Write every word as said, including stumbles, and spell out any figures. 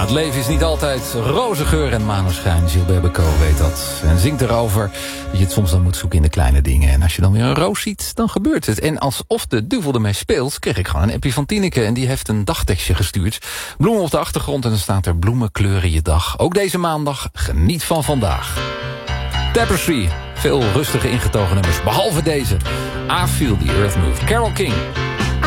het leven is niet altijd roze geur en maneschijn. Gilbert Bécaud weet dat. En zingt erover dat je het soms dan moet zoeken in de kleine dingen. En als je dan weer een roos ziet, dan gebeurt het. En alsof de duivel ermee speelt, kreeg ik gewoon een appje van Tineke. En die heeft een dagtekstje gestuurd. Bloemen op de achtergrond en dan staat er: bloemen kleuren je dag. Ook deze maandag, geniet van vandaag. Tapestry, veel rustige ingetogen nummers. Behalve deze. I Feel the Earth Move. Carole King.